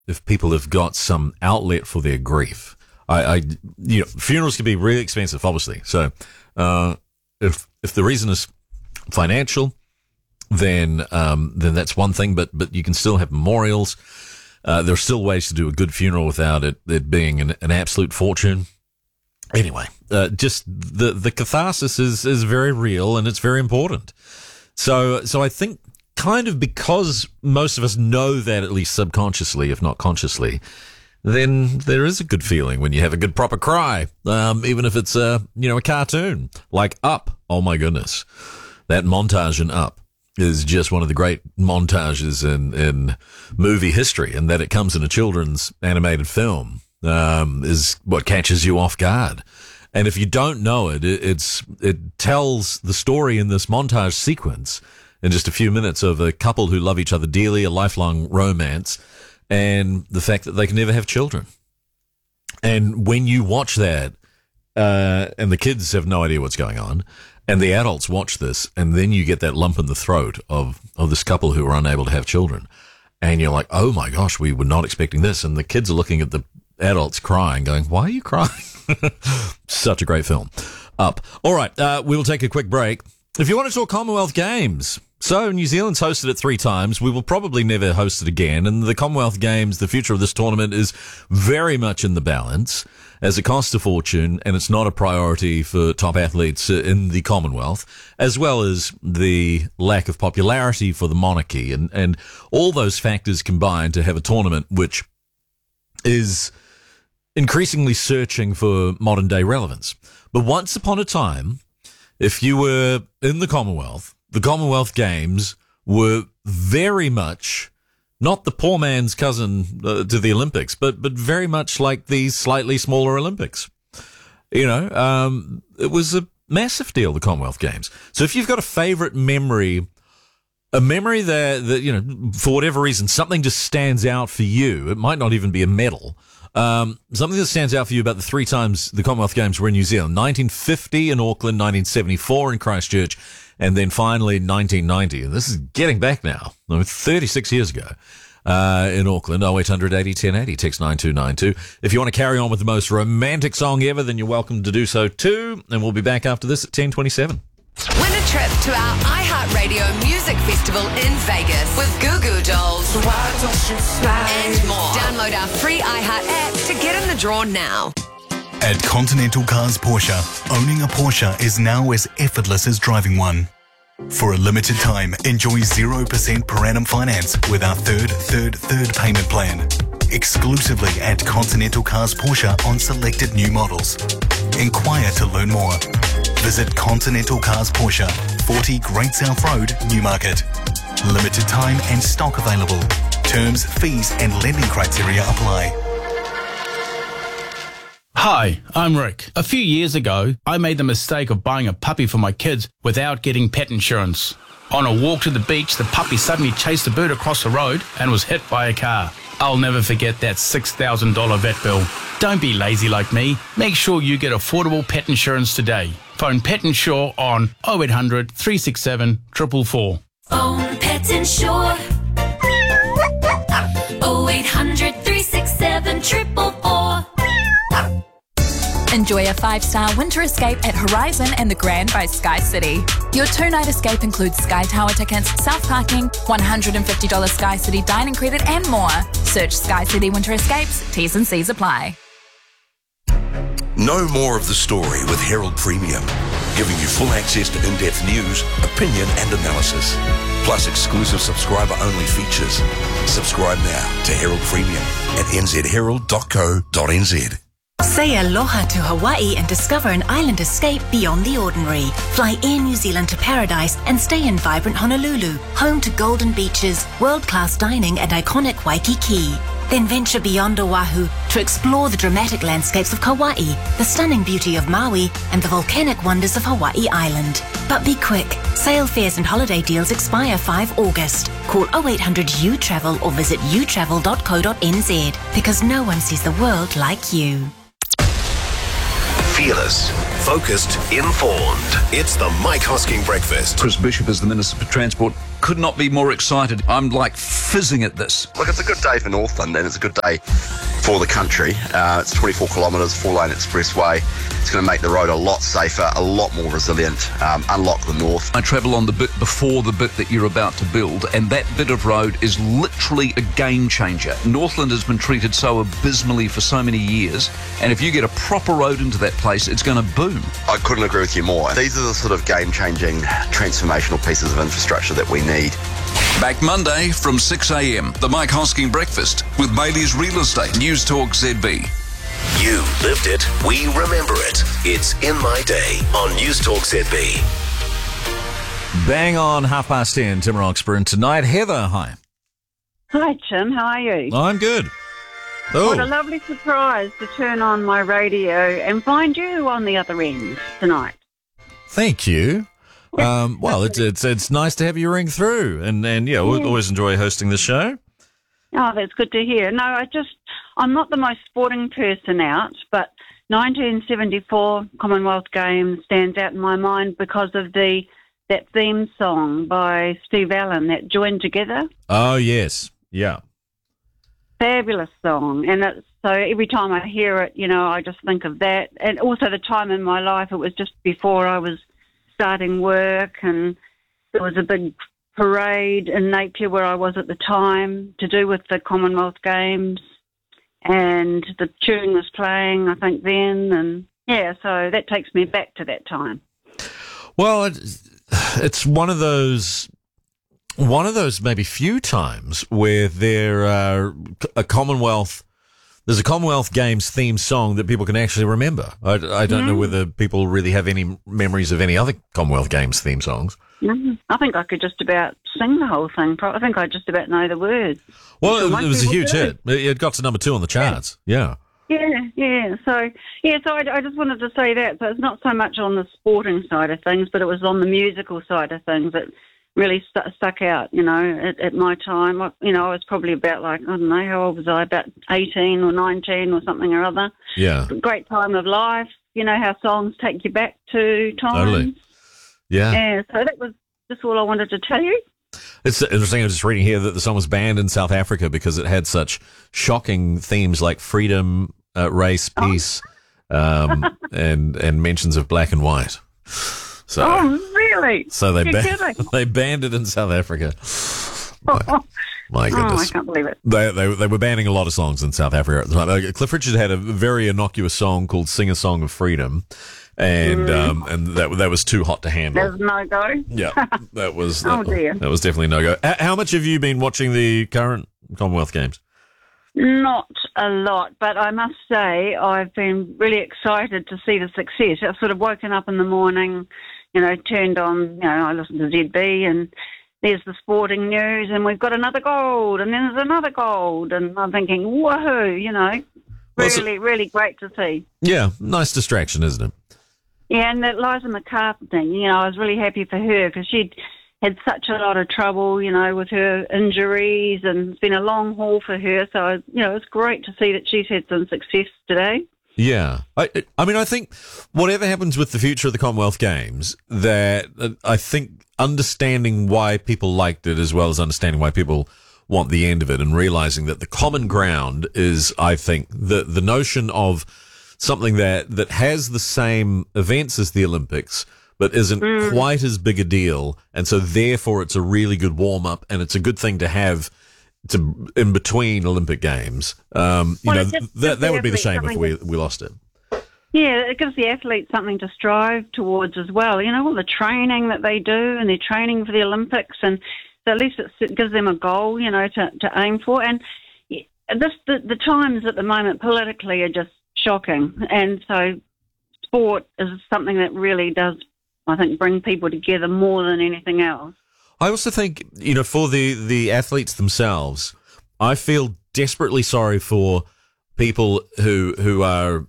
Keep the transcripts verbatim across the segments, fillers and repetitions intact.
if people have got some outlet for their grief. I, I you know, funerals can be really expensive, obviously. So, uh, if if the reason is financial, then um, then that's one thing. But but you can still have memorials. Uh, there are still ways to do a good funeral without it, it being an, an absolute fortune. Anyway, uh, just the, the catharsis is, is very real and it's very important. So, so I think kind of because most of us know that at least subconsciously, if not consciously, then there is a good feeling when you have a good proper cry. Um, even if it's a, you know, a cartoon like Up. Oh my goodness. That montage in Up is just one of the great montages in, in movie history, and that it comes in a children's animated film, um, is what catches you off guard. And if you don't know it, it, it's, it tells the story in this montage sequence in just a few minutes of a couple who love each other dearly, a lifelong romance, and the fact that they can never have children. And when you watch that, uh, and the kids have no idea what's going on, and the adults watch this, and then you get that lump in the throat of, of this couple who are unable to have children. And you're like, oh my gosh, we were not expecting this. And the kids are looking at the adults crying, going, why are you crying? Such a great film. Up. All right, uh, we will take a quick break. If you want to talk Commonwealth Games, so New Zealand's hosted it three times. We will probably never host it again. And the Commonwealth Games, the future of this tournament is very much in the balance, as it costs a fortune and it's not a priority for top athletes in the Commonwealth, as well as the lack of popularity for the monarchy, and, and all those factors combined to have a tournament which is increasingly searching for modern day relevance. But once upon a time, if you were in the Commonwealth, the Commonwealth Games were very much not the poor man's cousin uh, to the Olympics, but but very much like these slightly smaller Olympics. You know, um, it was a massive deal, the Commonwealth Games. So if you've got a favorite memory, a memory that, that, you know, for whatever reason, something just stands out for you, it might not even be a medal, um, something that stands out for you about the three times the Commonwealth Games were in New Zealand, nineteen fifty in Auckland, nineteen seventy-four in Christchurch, and then finally nineteen ninety. And this is getting back now, I mean, thirty-six years ago, uh, in Auckland. oh eight hundred eighty ten eighty, text nine two nine two. If you want to carry on with the most romantic song ever, then you're welcome to do so too. And we'll be back after this at ten twenty-seven. Win a trip to our iHeartRadio Music Festival in Vegas with Goo Goo Dolls Why don't you slide? and more. Download our free iHeart app to get in the draw now. At Continental Cars Porsche, owning a Porsche is now as effortless as driving one. For a limited time, enjoy zero percent per annum finance with our third, third, third payment plan. Exclusively at Continental Cars Porsche on selected new models. Inquire to learn more. Visit Continental Cars Porsche, forty Great South Road, Newmarket. Limited time and stock available. Terms, fees and lending criteria apply. Hi, I'm Rick. A few years ago, I made the mistake of buying a puppy for my kids without getting pet insurance. On a walk to the beach, the puppy suddenly chased a bird across the road and was hit by a car. I'll never forget that six thousand dollars vet bill. Don't be lazy like me. Make sure you get affordable pet insurance today. Phone Pet Insure on oh eight hundred, three six seven, four four four. Phone Pet Insure. oh eight hundred, three six seven, four four four. Enjoy a five-star winter escape at Horizon and the Grand by Sky City. Your two-night escape includes Sky Tower tickets, self-parking, one hundred fifty dollars Sky City dining credit and more. Search Sky City Winter Escapes. T's and C's apply. Know more of the story with Herald Premium, giving you full access to in-depth news, opinion and analysis, plus exclusive subscriber-only features. Subscribe now to Herald Premium at n z herald dot co dot n z. Say aloha to Hawaii and discover an island escape beyond the ordinary. Fly Air New Zealand to Paradise and stay in vibrant Honolulu, home to golden beaches, world-class dining and iconic Waikiki. Then venture beyond Oahu to explore the dramatic landscapes of Kauai, the stunning beauty of Maui and the volcanic wonders of Hawaii Island. But be quick, sail fares and holiday deals expire the fifth of August. Call oh eight hundred U travel or visit u travel dot co dot n z because no one sees the world like you. Fearless, focused, informed. It's the Mike Hosking Breakfast. Chris Bishop is the Minister for Transport. could not be more excited. I'm like fizzing at this. Look, it's a good day for Northland, and it's a good day for the country. Uh, it's twenty-four kilometres, four-lane expressway. It's going to make the road a lot safer, a lot more resilient, um, unlock the north. I travel on the bit before the bit that you're about to build, and that bit of road is literally a game changer. Northland has been treated so abysmally for so many years, and if you get a proper road into that place, it's going to boom. I couldn't agree with you more. These are the sort of game-changing, transformational pieces of infrastructure that we need. Back Monday from six a.m. The Mike Hosking Breakfast with Bailey's Real Estate. News Talk Z B. You lived it, we remember it. It's In My Day on News Talk Z B. Bang on half past ten, Tim Roxburgh. And tonight, Heather, hi. Hi, Tim. How are you? I'm good. Oh. What a lovely surprise to turn on my radio and find you on the other end tonight. Thank you. Um, well, it's it's it's nice to have you ring through, and and yeah, we always enjoy hosting the show. Oh, that's good to hear. No, I just I'm not the most sporting person out, but nineteen seventy-four Commonwealth Games stands out in my mind because of the that theme song by Steve Allen, that Join Together. Oh yes, yeah, fabulous song, and it's, so every time I hear it, you know, I just think of that, and also the time in my life. It was just before I was starting work, and there was a big parade in Napier where I was at the time to do with the Commonwealth Games, and the tune was playing, I think, then, and yeah, so that takes me back to that time. Well, it's, it's one of those one of those maybe few times where there are a Commonwealth There's a Commonwealth Games theme song that people can actually remember. I, I don't mm. know whether people really have any memories of any other Commonwealth Games theme songs. Mm. I think I could just about sing the whole thing. I think I just about know the words. Well, it, it was a huge do. hit. It got to number two on the charts. Yeah. Yeah, yeah. So, yeah, so I, I just wanted to say that. So it's not so much on the sporting side of things, but it was on the musical side of things that really st- stuck out, you know, at, at my time. I, you know, I was probably about like, I don't know, how old was I? About eighteen or nineteen or something or other. Yeah. Great time of life. You know how songs take you back to times. Totally. Yeah. Yeah, so that was just all I wanted to tell you. It's interesting. I was just reading here that the song was banned in South Africa because it had such shocking themes like freedom, uh, race, peace, oh. um, and and mentions of black and white. So, oh, really? So they ban- they banned it in South Africa. My, my goodness. Oh, I can't believe it. They, they they were banning a lot of songs in South Africa at the time. Cliff Richard had a very innocuous song called "Sing a Song of Freedom," and mm. um, and that that was too hot to handle. That was no go. Yeah, that was. oh that, dear. That was definitely no go. How much have you been watching the current Commonwealth Games? Not a lot, but I must say I've been really excited to see the success. I've sort of woken up in the morning, you know, turned on, you know, I listened to Z B, and there's the sporting news, and we've got another gold, and then there's another gold, and I'm thinking, woohoo, you know, really, well, really great to see. Yeah, nice distraction, isn't it? Yeah, and that Liza McCarthy thing, you know, I was really happy for her because she'd had such a lot of trouble, you know, with her injuries, and it's been a long haul for her. So, you know, it's great to see that she's had some success today. Yeah. I I mean, I think whatever happens with the future of the Commonwealth Games, that uh, I think understanding why people liked it as well as understanding why people want the end of it, and realizing that the common ground is, I think, the, the notion of something that, that has the same events as the Olympics, but isn't mm. quite as big a deal, and so therefore it's a really good warm-up, and it's a good thing to have to in between Olympic Games. Um, you well, know, gives, that that would be the shame if we to, we lost it. Yeah, it gives the athletes something to strive towards as well. You know, all the training that they do, and they're training for the Olympics, and so at least it gives them a goal, you know, to, to aim for. And this the, the times at the moment politically are just shocking, and so sport is something that really does, I think, bring people together more than anything else. I also think, you know, for the, the athletes themselves, I feel desperately sorry for people who who are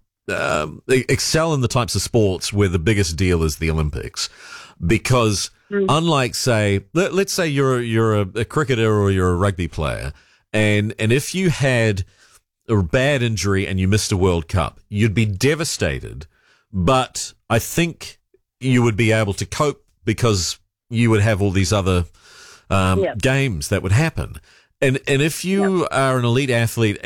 um, excel in the types of sports where the biggest deal is the Olympics, because mm. unlike, say, let, let's say you're you're a, a cricketer or you're a rugby player, and and if you had a bad injury and you missed a World Cup, you'd be devastated. But I think you would be able to cope because you would have all these other um, Yep. games that would happen. And and if you are an elite athlete